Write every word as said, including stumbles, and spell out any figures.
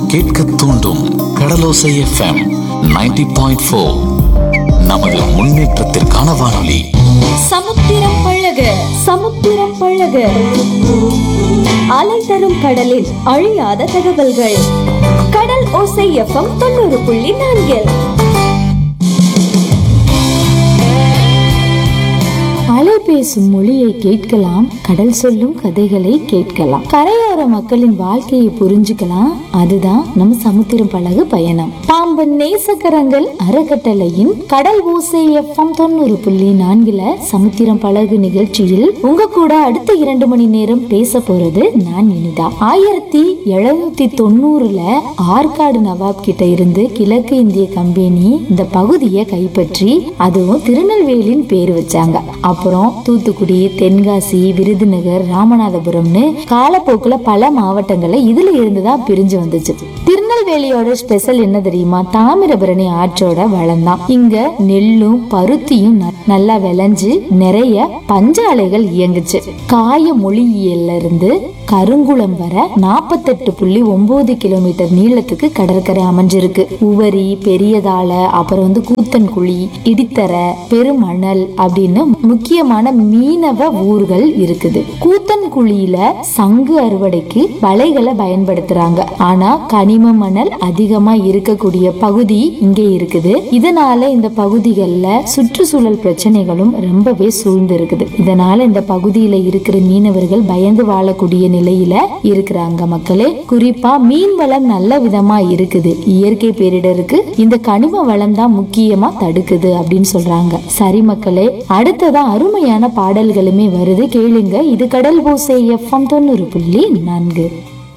கேட்க தூண்டும் கடலோசை FM ninety point four. நமது முன்னேற்றத்திற்கான வானொலி. சமுத்திரம் பழக சமுத்திரம் பழக அலை தரும் கடலில் அழியாத தகவல்கள். கடல் ஓசை எஃப்எம் தொண்ணூறு புள்ளி நான்கு. அலை பேசும் மொழியை கேட்கலாம், கடல் சொல்லும் கதைகளை கேட்கலாம், கரையோர மக்களின் வாழ்க்கையை புரிஞ்சுக்கலாம். அதுதான் நம்ம சமுத்திரம் பழகு பயணம். பாம்பன் நேசக்கரங்கள் அறக்கட்டளையின் கடல் ஓசை எஃப்எம் தொண்ணூறு புள்ளி நான்குல சமுத்திரம் பழகு நிகழ்ச்சியில் உங்க கூட அடுத்த இரண்டு மணி நேரம் பேச போறது நான் இனிதா. ஆயிரத்தி எழுநூத்தி தொண்ணூறுல ஆற்காடு நவாப் கிட்ட இருந்து கிழக்கு இந்திய கம்பெனி இந்த பகுதியை கைப்பற்றி அதுவும் திருநெல்வேலியின் பேர் வச்சாங்க. அப்புறம் தூத்துக்குடி, தென்காசி, விருதுநகர், ராமநாதபுரம்னு காலப்போக்குல பல மாவட்டங்கள்ல இதுல இருந்துதான் பிரிஞ்சு வந்துச்சு. திருநெல்வேலியோட ஸ்பெஷல் என்ன தெரியுமா? தாமிரபரணி ஆற்றோட வளம் தான். இங்க நெல்லும் பருத்தியும் நல்லா விளைஞ்சு நிறைய பஞ்சாலைகள் இயங்குச்சு. காய மொழியியல்ல இருந்து கருங்குளம் வர நாப்பத்தெட்டு புள்ளி ஒன்பது கிலோமீட்டர் நீளத்துக்கு கடற்கரை அமைஞ்சிருக்கு. உவரி, பெரியதால, அப்புறம் வந்து கூத்தன்குழி, இடித்தர, பெருமணல் அப்படின்னு முக்கியமான மீனவ ஊர்கள் இருக்குது. கூத்தன்குழியில சங்கு அறுவடைக்கு வலைகளை பயன்படுத்துறாங்க. ஆனா கனிம மணல் அதிகமா இருக்கக்கூடிய பகுதி இங்கே இருக்குது. இதனால இந்த பகுதிகள்ல சுற்றுச்சூழல் பிரச்சனைகளும் ரொம்பவே சூழ்ந்து இருக்குது. இதனால இந்த பகுதியில இருக்கிற மீனவர்கள் பயந்து வாழக்கூடிய நிலையில இருக்கிறாங்க. மக்களே, குறிப்பா மீன் வளம் நல்ல விதமா இருக்குது. இயற்கை பேரிடருக்கு இந்த கனிம வளம் தான் முக்கியமா தடுக்குது அப்படின்னு சொல்றாங்க. சரி மக்களே, அடுத்ததான் அருமையான பாடல்களுமே வருது, கேளுங்க. இது கடல் ஓசை எஃப்எம் தொண்ணூறு புள்ளி நான்கு.